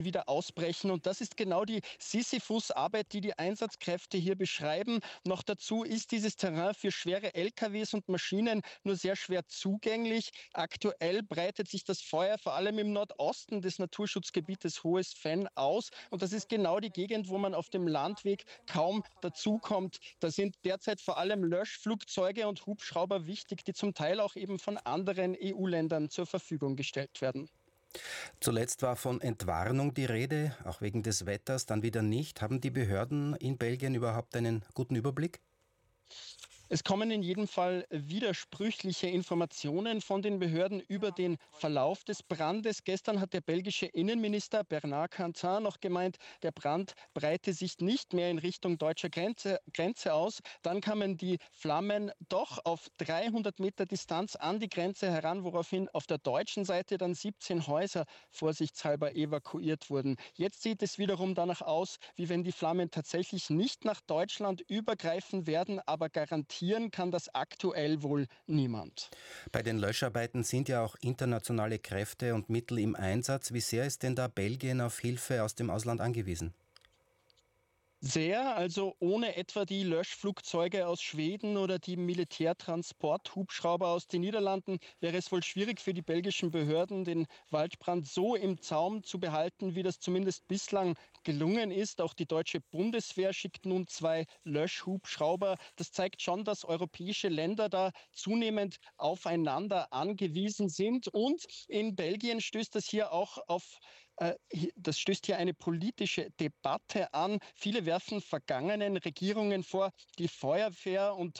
wieder ausbrechen. Und das ist genau die Sisyphus-Arbeit, die die Einsatzkräfte hier beschreiben. Noch dazu ist dieses Terrain für schwere LKWs und Maschinen nur sehr schwer zugänglich. Aktuell breitet sich das Feuer vor allem im Nordosten des Naturschutzgebietes Hohes Venn aus. Und das ist genau die Gegend, wo man auf dem Landweg kaum dazukommt. Da sind derzeit vor allem Löschflugzeuge und Hubschrauber wichtig, die zum Teil auch eben von anderen EU-Ländern zur Verfügung gestellt werden. Zuletzt war von Entwarnung die Rede, auch wegen des Wetters, dann wieder nicht. Haben die Behörden in Belgien überhaupt einen guten Überblick? Es kommen in jedem Fall widersprüchliche Informationen von den Behörden über den Verlauf des Brandes. Gestern hat der belgische Innenminister Bernard Cantin noch gemeint, der Brand breite sich nicht mehr in Richtung deutscher Grenze aus. Dann kamen die Flammen doch auf 300 Meter Distanz an die Grenze heran, woraufhin auf der deutschen Seite dann 17 Häuser vorsichtshalber evakuiert wurden. Jetzt sieht es wiederum danach aus, wie wenn die Flammen tatsächlich nicht nach Deutschland übergreifen werden, aber garantieren kann das aktuell wohl niemand. Bei den Löscharbeiten sind ja auch internationale Kräfte und Mittel im Einsatz. Wie sehr ist denn da Belgien auf Hilfe aus dem Ausland angewiesen? Sehr, also ohne etwa die Löschflugzeuge aus Schweden oder die Militärtransporthubschrauber aus den Niederlanden wäre es wohl schwierig für die belgischen Behörden, den Waldbrand so im Zaum zu behalten, wie das zumindest bislang gelungen ist. Auch die deutsche Bundeswehr schickt nun 2 Löschhubschrauber. Das zeigt schon, dass europäische Länder da zunehmend aufeinander angewiesen sind. Und in Belgien stößt das hier auch auf das stößt hier eine politische Debatte an. Viele werfen vergangenen Regierungen vor, die Feuerwehr- und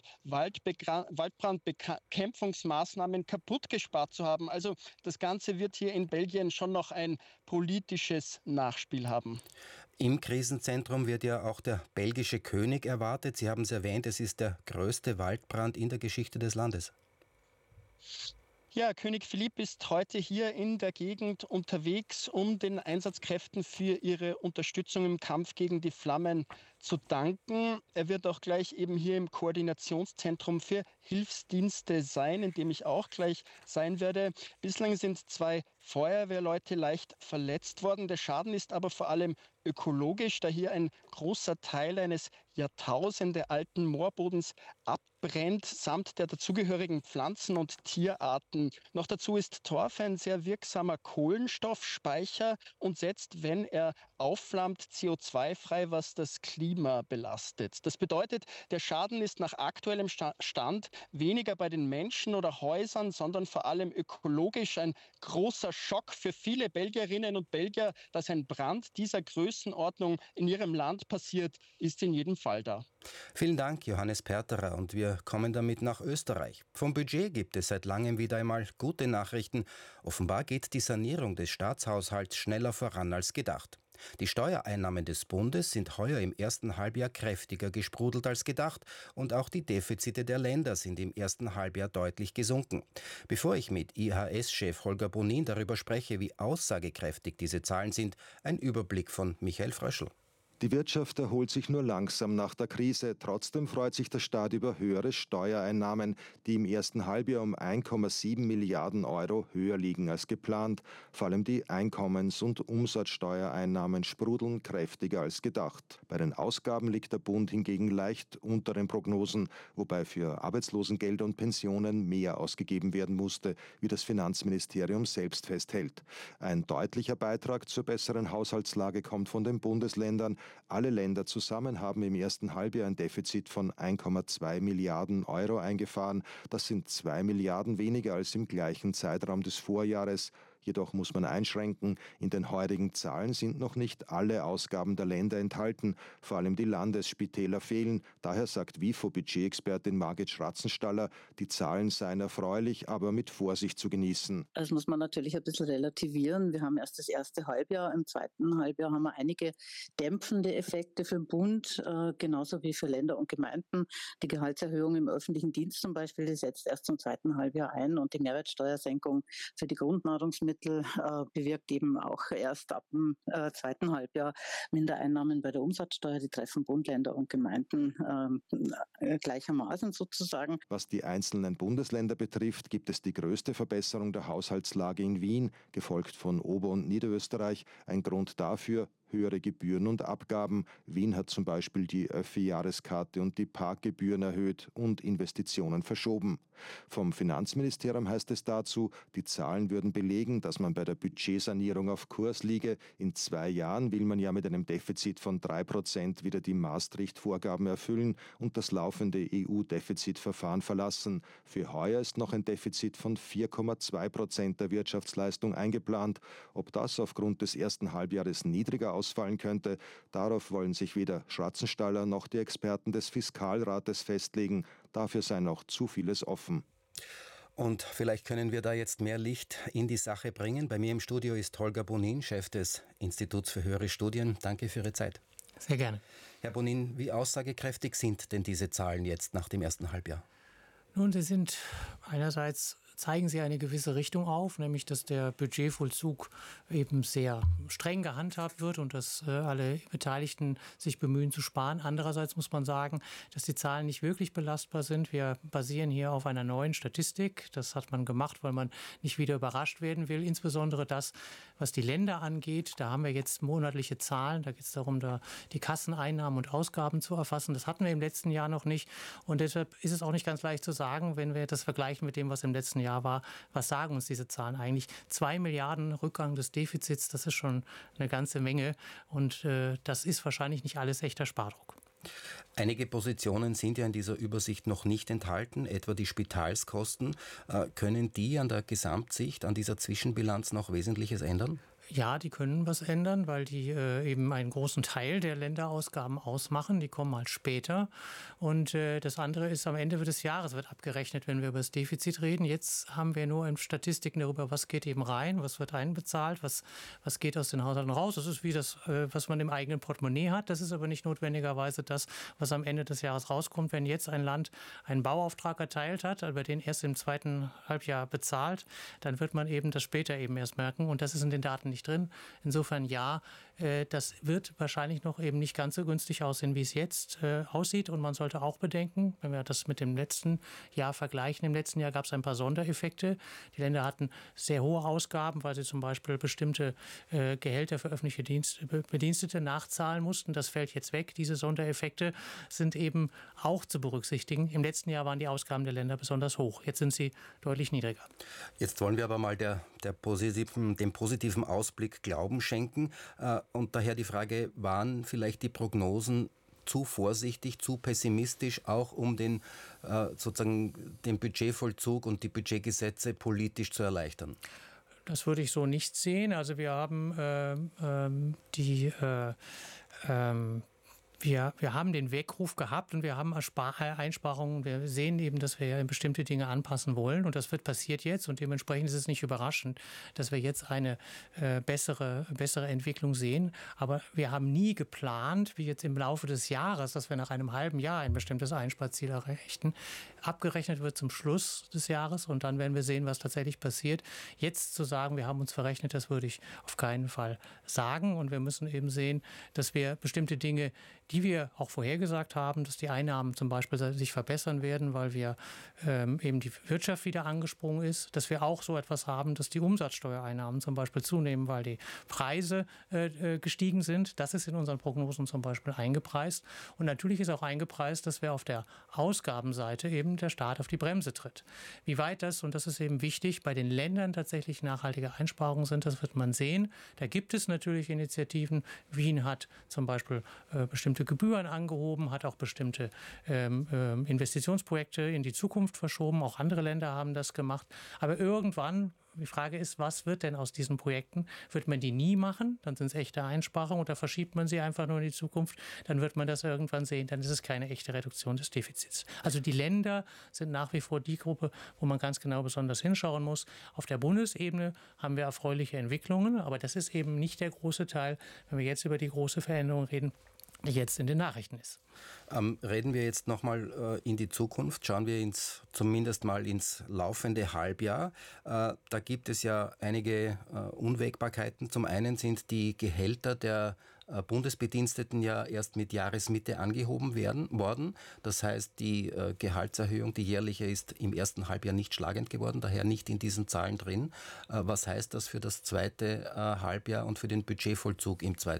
Waldbrandbekämpfungsmaßnahmen kaputt gespart zu haben. Also das Ganze wird hier in Belgien schon noch ein politisches Nachspiel haben. Im Krisenzentrum wird ja auch der belgische König erwartet. Sie haben es erwähnt, es ist der größte Waldbrand in der Geschichte des Landes. Ja, König Philipp ist heute hier in der Gegend unterwegs, um den Einsatzkräften für ihre Unterstützung im Kampf gegen die Flammen zu danken. Er wird auch gleich eben hier im Koordinationszentrum für Hilfsdienste sein, in dem ich auch gleich sein werde. Bislang sind 2 Feuerwehrleute leicht verletzt worden. Der Schaden ist aber vor allem ökologisch, da hier ein großer Teil eines jahrtausendealten Moorbodens abbrennt, samt der dazugehörigen Pflanzen- und Tierarten. Noch dazu ist Torf ein sehr wirksamer Kohlenstoffspeicher und setzt, wenn er aufflammt, CO2 frei, was das Klima belastet. Das bedeutet, der Schaden ist nach aktuellem Stand weniger bei den Menschen oder Häusern, sondern vor allem ökologisch ein großer Schock für viele Belgierinnen und Belgier, dass ein Brand dieser Größenordnung in ihrem Land passiert, ist in jedem Fall da. Vielen Dank, Johannes Perterer, und wir kommen damit nach Österreich. Vom Budget gibt es seit langem wieder einmal gute Nachrichten. Offenbar geht die Sanierung des Staatshaushalts schneller voran als gedacht. Die Steuereinnahmen des Bundes sind heuer im ersten Halbjahr kräftiger gesprudelt als gedacht und auch die Defizite der Länder sind im ersten Halbjahr deutlich gesunken. Bevor ich mit IHS-Chef Holger Bonin darüber spreche, wie aussagekräftig diese Zahlen sind, ein Überblick von Michael Fröschl. Die Wirtschaft erholt sich nur langsam nach der Krise. Trotzdem freut sich der Staat über höhere Steuereinnahmen, die im ersten Halbjahr um 1,7 Milliarden Euro höher liegen als geplant. Vor allem die Einkommens- und Umsatzsteuereinnahmen sprudeln kräftiger als gedacht. Bei den Ausgaben liegt der Bund hingegen leicht unter den Prognosen, wobei für Arbeitslosengeld und Pensionen mehr ausgegeben werden musste, wie das Finanzministerium selbst festhält. Ein deutlicher Beitrag zur besseren Haushaltslage kommt von den Bundesländern. Alle Länder zusammen haben im ersten Halbjahr ein Defizit von 1,2 Milliarden Euro eingefahren. Das sind 2 Milliarden weniger als im gleichen Zeitraum des Vorjahres. Jedoch muss man einschränken, in den heutigen Zahlen sind noch nicht alle Ausgaben der Länder enthalten. Vor allem die Landesspitäler fehlen. Daher sagt WIFO-Budgetexpertin Margit Schratzenstaller, die Zahlen seien erfreulich, aber mit Vorsicht zu genießen. Das muss man natürlich ein bisschen relativieren. Wir haben erst das erste Halbjahr. Im zweiten Halbjahr haben wir einige dämpfende Effekte für den Bund, genauso wie für Länder und Gemeinden. Die Gehaltserhöhung im öffentlichen Dienst zum Beispiel, die setzt erst zum zweiten Halbjahr ein und die Mehrwertsteuersenkung für die Grundnahrungsmittel Lebensmittel bewirkt eben auch erst ab dem zweiten Halbjahr Mindereinnahmen bei der Umsatzsteuer. Die treffen Bund, Länder und Gemeinden gleichermaßen sozusagen. Was die einzelnen Bundesländer betrifft, gibt es die größte Verbesserung der Haushaltslage in Wien, gefolgt von Ober- und Niederösterreich. Ein Grund dafür: höhere Gebühren und Abgaben. Wien hat zum Beispiel die Öffi-Jahreskarte und die Parkgebühren erhöht und Investitionen verschoben. Vom Finanzministerium heißt es dazu, die Zahlen würden belegen, dass man bei der Budgetsanierung auf Kurs liege. In 2 Jahren will man ja mit einem Defizit von 3% wieder die Maastricht-Vorgaben erfüllen und das laufende EU-Defizitverfahren verlassen. Für heuer ist noch ein Defizit von 4,2% der Wirtschaftsleistung eingeplant. Ob das aufgrund des ersten Halbjahres niedriger ausfallen könnte, darauf wollen sich weder Schratzenstaller noch die Experten des Fiskalrates festlegen. Dafür sei noch zu vieles offen. Und vielleicht können wir da jetzt mehr Licht in die Sache bringen. Bei mir im Studio ist Holger Bonin, Chef des Instituts für höhere Studien. Danke für Ihre Zeit. Sehr gerne. Herr Bonin, wie aussagekräftig sind denn diese Zahlen jetzt nach dem ersten Halbjahr? Nun, sie sind einerseits zeigen sie eine gewisse Richtung auf, nämlich dass der Budgetvollzug eben sehr streng gehandhabt wird und dass alle Beteiligten sich bemühen zu sparen. Andererseits muss man sagen, dass die Zahlen nicht wirklich belastbar sind. Wir basieren hier auf einer neuen Statistik. Das hat man gemacht, weil man nicht wieder überrascht werden will. Insbesondere das, was die Länder angeht. Da haben wir jetzt monatliche Zahlen. Da geht es darum, da die Kasseneinnahmen und Ausgaben zu erfassen. Das hatten wir im letzten Jahr noch nicht. Und deshalb ist es auch nicht ganz leicht zu sagen, wenn wir das vergleichen mit dem, was im letzten Jahr war, was sagen uns diese Zahlen eigentlich? 2 Milliarden Rückgang des Defizits, das ist schon eine ganze Menge. Und das ist wahrscheinlich nicht alles echter Spardruck. Einige Positionen sind ja in dieser Übersicht noch nicht enthalten, etwa die Spitalskosten. Können die an der Gesamtsicht, an dieser Zwischenbilanz noch Wesentliches ändern? Ja, die können was ändern, weil die eben einen großen Teil der Länderausgaben ausmachen. Die kommen halt später. Und das andere ist, am Ende des Jahres wird abgerechnet, wenn wir über das Defizit reden. Jetzt haben wir nur Statistiken darüber, was geht eben rein, was wird einbezahlt, was geht aus den Haushalten raus. Das ist wie das, was man im eigenen Portemonnaie hat. Das ist aber nicht notwendigerweise das, was am Ende des Jahres rauskommt. Wenn jetzt ein Land einen Bauauftrag erteilt hat, aber den erst im zweiten Halbjahr bezahlt, dann wird man eben das später eben erst merken. Und das ist in den Daten nicht drin. Insofern ja, das wird wahrscheinlich noch eben nicht ganz so günstig aussehen, wie es jetzt aussieht. Und man sollte auch bedenken, wenn wir das mit dem letzten Jahr vergleichen, im letzten Jahr gab es ein paar Sondereffekte. Die Länder hatten sehr hohe Ausgaben, weil sie zum Beispiel bestimmte Gehälter für öffentliche Bedienstete nachzahlen mussten. Das fällt jetzt weg. Diese Sondereffekte sind eben auch zu berücksichtigen. Im letzten Jahr waren die Ausgaben der Länder besonders hoch. Jetzt sind sie deutlich niedriger. Jetzt wollen wir aber mal dem positiven Ausblick Glauben schenken. Und daher die Frage, waren vielleicht die Prognosen zu vorsichtig, zu pessimistisch, auch um den Budgetvollzug und die Budgetgesetze politisch zu erleichtern? Das würde ich so nicht sehen. Also wir haben Wir haben den Weckruf gehabt und wir haben Einsparungen. Wir sehen eben, dass wir ja bestimmte Dinge anpassen wollen und das passiert jetzt und dementsprechend ist es nicht überraschend, dass wir jetzt eine bessere Entwicklung sehen. Aber wir haben nie geplant, wie jetzt im Laufe des Jahres, dass wir nach einem halben Jahr ein bestimmtes Einsparziel erreichen. Abgerechnet wird zum Schluss des Jahres und dann werden wir sehen, was tatsächlich passiert. Jetzt zu sagen, wir haben uns verrechnet, das würde ich auf keinen Fall sagen und wir müssen eben sehen, dass wir bestimmte Dinge, die wir auch vorhergesagt haben, dass die Einnahmen zum Beispiel sich verbessern werden, weil wir eben die Wirtschaft wieder angesprungen ist, dass wir auch so etwas haben, dass die Umsatzsteuereinnahmen zum Beispiel zunehmen, weil die Preise gestiegen sind. Das ist in unseren Prognosen zum Beispiel eingepreist. Und natürlich ist auch eingepreist, dass wir auf der Ausgabenseite eben der Staat auf die Bremse tritt. Wie weit das, und das ist eben wichtig, bei den Ländern tatsächlich nachhaltige Einsparungen sind, das wird man sehen. Da gibt es natürlich Initiativen. Wien hat zum Beispiel bestimmte Gebühren angehoben, hat auch bestimmte Investitionsprojekte in die Zukunft verschoben. Auch andere Länder haben das gemacht. Aber irgendwann, die Frage ist, was wird denn aus diesen Projekten? Wird man die nie machen? Dann sind es echte Einsparungen oder verschiebt man sie einfach nur in die Zukunft? Dann wird man das irgendwann sehen. Dann ist es keine echte Reduktion des Defizits. Also die Länder sind nach wie vor die Gruppe, wo man ganz genau besonders hinschauen muss. Auf der Bundesebene haben wir erfreuliche Entwicklungen, aber das ist eben nicht der große Teil, wenn wir jetzt über die große Veränderung reden. jetzt in den Nachrichten ist. Reden wir jetzt nochmal in die Zukunft, schauen wir zumindest mal ins laufende Halbjahr. Da gibt es ja einige Unwägbarkeiten. Zum einen sind die Gehälter der Bundesbediensteten ja erst mit Jahresmitte angehoben worden. Das heißt, die Gehaltserhöhung, die jährliche, ist im ersten Halbjahr nicht schlagend geworden, daher nicht in diesen Zahlen drin. Was heißt das für das zweite Halbjahr und für den Budgetvollzug im zweiten